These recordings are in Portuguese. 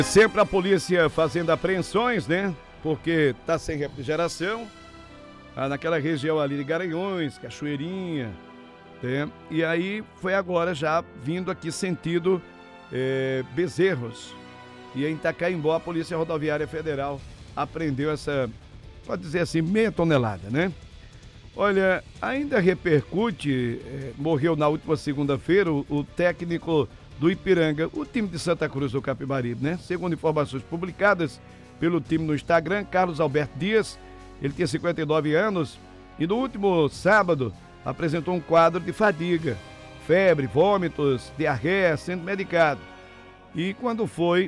Sempre a polícia fazendo apreensões, né? Porque tá sem refrigeração. Naquela região ali de Garanhuns, Cachoeirinha, né? E aí foi agora já vindo aqui sentido Bezerros. E em Itacaimbó a Polícia Rodoviária Federal apreendeu essa, pode dizer assim, meia tonelada, né? Olha, ainda repercute, morreu na última segunda-feira o técnico do Ipiranga, o time de Santa Cruz do Capibaribe, né? Segundo informações publicadas pelo time no Instagram, Carlos Alberto Dias, ele tinha 59 anos e no último sábado apresentou um quadro de fadiga, febre, vômitos, diarreia, sendo medicado. E quando foi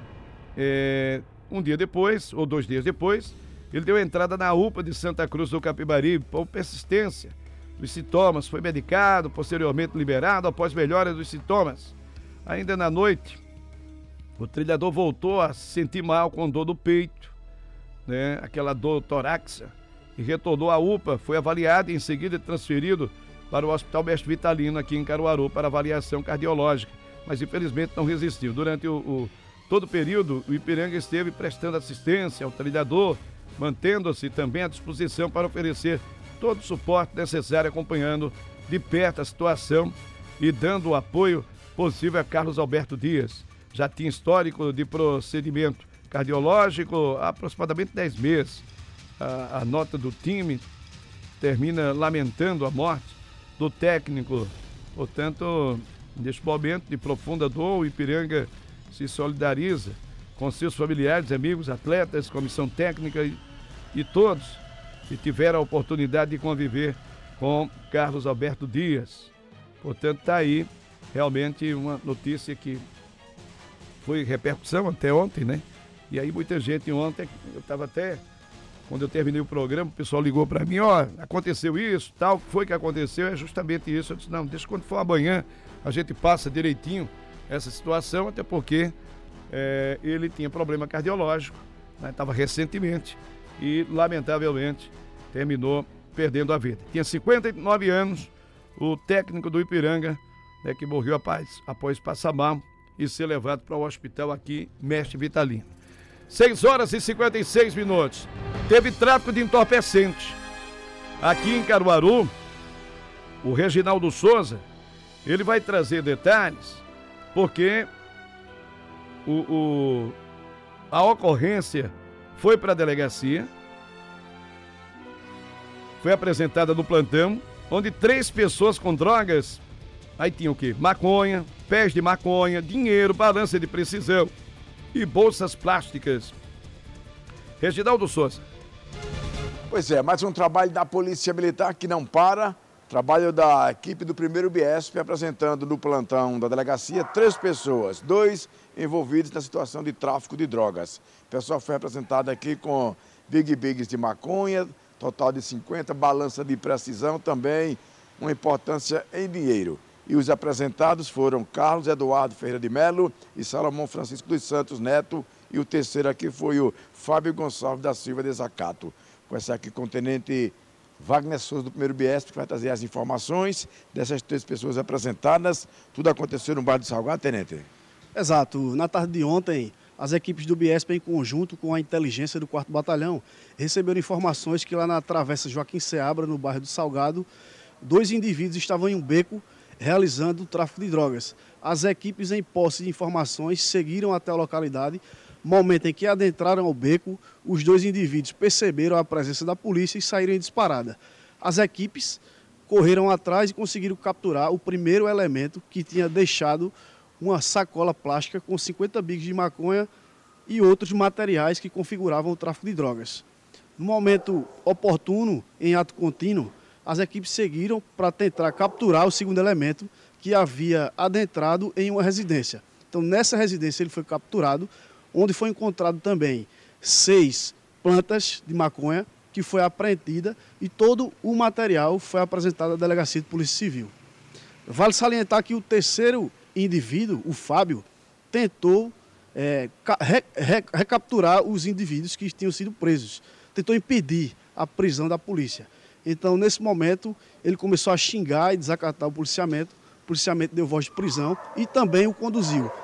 um dia depois, ou 2 dias depois, ele deu entrada na UPA de Santa Cruz do Capibaribe por persistência dos sintomas, foi medicado, posteriormente liberado após melhora dos sintomas. Ainda na noite, o trilhador voltou a se sentir mal com dor no peito, né? Aquela dor torácica, e retornou à UPA, foi avaliado e em seguida transferido para o Hospital Mestre Vitalino aqui em Caruaru para avaliação cardiológica, mas infelizmente não resistiu. Durante todo o período, o Ipiranga esteve prestando assistência ao trilhador, mantendo-se também à disposição para oferecer todo o suporte necessário, acompanhando de perto a situação e dando o apoio possível a Carlos Alberto Dias. Já tinha histórico de procedimento cardiológico há aproximadamente 10 meses. A nota do time termina lamentando a morte do técnico. Portanto, neste momento de profunda dor, o Ipiranga se solidariza com seus familiares, amigos, atletas, comissão técnica e todos que tiveram a oportunidade de conviver com Carlos Alberto Dias. Portanto, está aí realmente uma notícia que foi repercussão até ontem, né? E aí muita gente ontem, eu estava até, quando eu terminei o programa, o pessoal ligou para mim, aconteceu isso, tal, o que foi que aconteceu? É justamente isso. Eu disse, não, deixa quando for amanhã, a gente passa direitinho essa situação, até porque ele tinha problema cardiológico, né? Estava recentemente e, lamentavelmente, terminou perdendo a vida. Tinha 59 anos, o técnico do Ipiranga, né, que morreu após passar mal e ser levado para o hospital aqui, Mestre Vitalino. 6h56. Teve tráfico de entorpecente. Aqui em Caruaru, o Reginaldo Souza, ele vai trazer detalhes, porque a ocorrência foi para a delegacia, foi apresentada no plantão, onde 3 pessoas com drogas, aí tinha o quê? Maconha, pés de maconha, dinheiro, balança de precisão e bolsas plásticas. Reginaldo Souza. Pois é, mais um trabalho da Polícia Militar que não para. Trabalho da equipe do 1º Biesp apresentando no plantão da delegacia 3 pessoas, 2 envolvidos na situação de tráfico de drogas. O pessoal foi apresentado aqui com bigs de maconha, total de 50, balança de precisão, também uma importância em dinheiro. E os apresentados foram Carlos Eduardo Ferreira de Melo e Salomão Francisco dos Santos Neto. E o terceiro aqui foi o Fábio Gonçalves da Silva de Zacato. Conversar aqui com o tenente Wagner Souza do 1º Biesp, que vai trazer as informações dessas 3 pessoas apresentadas. Tudo aconteceu no bairro de Salgado, tenente? Exato. Na tarde de ontem, as equipes do Biesp, em conjunto com a inteligência do 4º Batalhão, receberam informações que lá na Travessa Joaquim Seabra, no bairro do Salgado, 2 indivíduos estavam em um beco realizando o tráfico de drogas. As equipes, em posse de informações, seguiram até a localidade. Momento em que adentraram ao beco, os 2 indivíduos perceberam a presença da polícia e saíram em disparada. As equipes correram atrás e conseguiram capturar o primeiro elemento, que tinha deixado uma sacola plástica com 50 bigs de maconha e outros materiais que configuravam o tráfico de drogas. No momento oportuno, em ato contínuo, as equipes seguiram para tentar capturar o segundo elemento, que havia adentrado em uma residência. Então, nessa residência ele foi capturado, onde foi encontrado também 6 plantas de maconha, que foi apreendida, e todo o material foi apresentado à Delegacia de Polícia Civil. Vale salientar que o terceiro indivíduo, o Fábio, tentou recapturar os indivíduos que tinham sido presos, tentou impedir a prisão da polícia. Então, nesse momento, ele começou a xingar e desacatar o policiamento deu voz de prisão e também o conduziu.